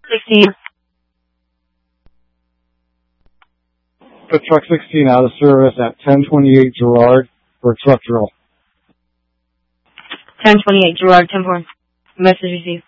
16. Put truck 16 out of service at 1028 Girard for truck drill. 1028 Girard, 10-4. Message received.